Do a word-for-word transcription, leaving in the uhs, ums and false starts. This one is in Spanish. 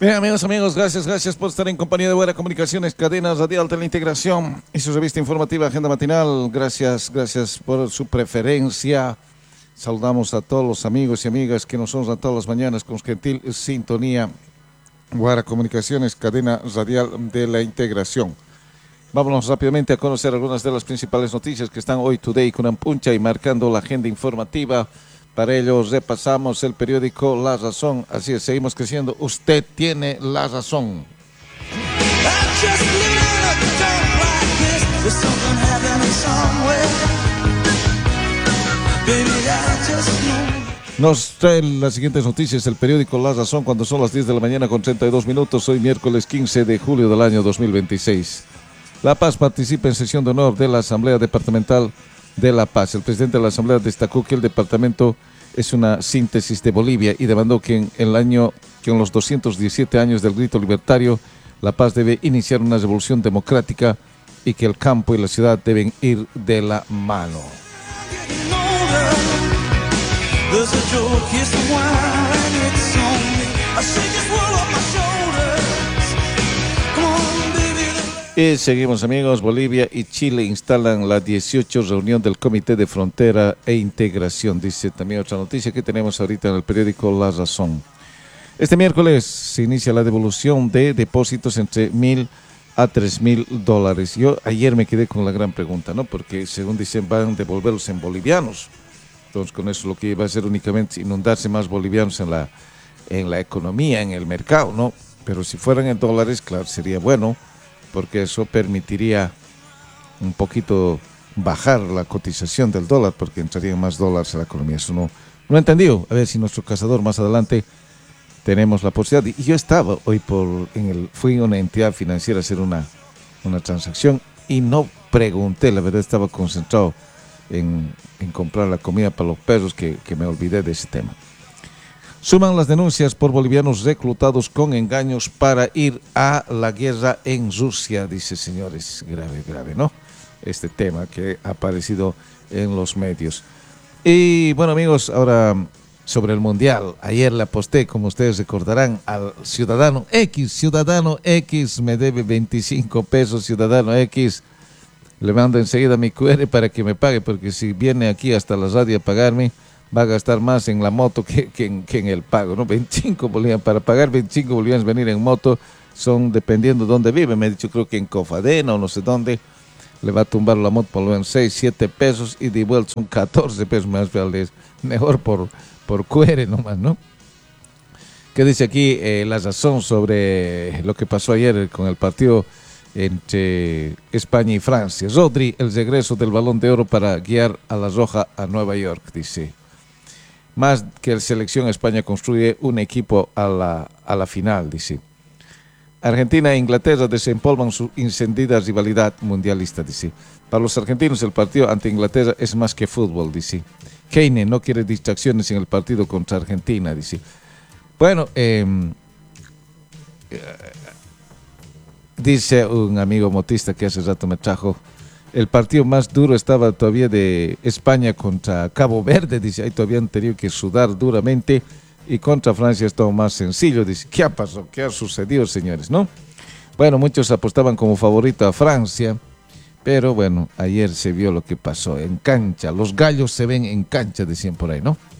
Bien, amigos, amigos, gracias, gracias por estar en compañía de Buena Comunicaciones, Cadena Radial de la Integración y su revista informativa Agenda Matinal. Gracias, gracias por su preferencia. Saludamos a todos los amigos y amigas que nos honran todas las mañanas con gentil sintonía. Buena Comunicaciones, Cadena Radial de la Integración. Vámonos rápidamente a conocer algunas de las principales noticias que están hoy today con Ampuncha y marcando la agenda informativa. Para ello repasamos el periódico La Razón. Así es, seguimos creciendo. Usted tiene la razón. Nos trae las siguientes noticias el periódico La Razón cuando son las diez de la mañana con treinta y dos minutos. Hoy miércoles quince de julio del año dos mil veintiséis. La Paz participa en sesión de honor de la Asamblea Departamental de La Paz. El presidente de la Asamblea destacó que el departamento es una síntesis de Bolivia y demandó que en el año, que en los doscientos diecisiete años del grito libertario, La Paz debe iniciar una revolución democrática y que el campo y la ciudad deben ir de la mano. Y seguimos, amigos. Bolivia y Chile instalan la dieciocho reunión del Comité de Frontera e Integración. Dice también otra noticia que tenemos ahorita en el periódico La Razón. Este miércoles se inicia la devolución de depósitos entre mil a tres mil dólares. Yo ayer me quedé con la gran pregunta, ¿no? Porque según dicen van a devolverlos en bolivianos. Entonces con eso lo que va a hacer únicamente inundarse más bolivianos en la, en la economía, en el mercado, ¿no? Pero si fueran en dólares, claro, sería bueno, porque eso permitiría un poquito bajar la cotización del dólar, porque entrarían más dólares a la economía. Eso no, no he entendido. A ver si nuestro cazador más adelante tenemos la posibilidad. Y yo estaba hoy por, en el, fui a una entidad financiera a hacer una, una transacción y no pregunté, la verdad estaba concentrado en, en comprar la comida para los perros que, que me olvidé de ese tema. Suman las denuncias por bolivianos reclutados con engaños para ir a la guerra en Rusia, dice, señores, grave, grave, ¿no? Este tema que ha aparecido en los medios. Y bueno, amigos, ahora sobre el Mundial. Ayer le aposté, como ustedes recordarán, al Ciudadano X. Ciudadano X me debe veinticinco pesos, Ciudadano X. Le mando enseguida mi Q R para que me pague, porque si viene aquí hasta la radio a pagarme, va a gastar más en la moto que, que, en, que en el pago, ¿no? veinticinco bolivianos, para pagar veinticinco bolivianos venir en moto, son dependiendo de dónde vive, me ha dicho creo que en Cofadena o no sé dónde, le va a tumbar la moto por lo menos seis, siete pesos y de vuelta son catorce pesos más, reales, mejor por, por Q R nomás, ¿no? ¿Qué dice aquí eh, La Razón sobre lo que pasó ayer con el partido entre España y Francia? Rodri, el regreso del Balón de Oro para guiar a la Roja a Nueva York, dice. Más que la selección, España construye un equipo a la, a la final, dice. Argentina e Inglaterra desempolvan su encendida rivalidad mundialista, dice. Para los argentinos el partido ante Inglaterra es más que fútbol, dice. Kane no quiere distracciones en el partido contra Argentina, dice. Bueno, eh, eh, dice un amigo motista que hace rato me trajo, el partido más duro estaba todavía de España contra Cabo Verde, dice, ahí todavía han tenido que sudar duramente, y contra Francia es todo más sencillo, dice, ¿qué ha pasado? ¿Qué ha sucedido, señores, no? Bueno, muchos apostaban como favorito a Francia, pero bueno, ayer se vio lo que pasó en cancha, los gallos se ven en cancha, decían por ahí, ¿no?